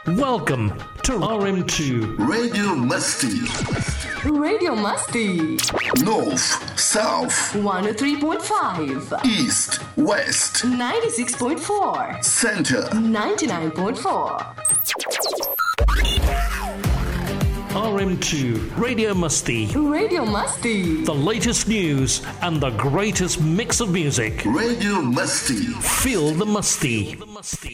Welcome to RM2 Radio Musty. Radio Musty. North, South, 103.5. East, West, 96.4. Center, 99.4. RM2 Radio Musty. Radio Musty. The latest news and the greatest mix of music. Radio Musty. Feel the musty.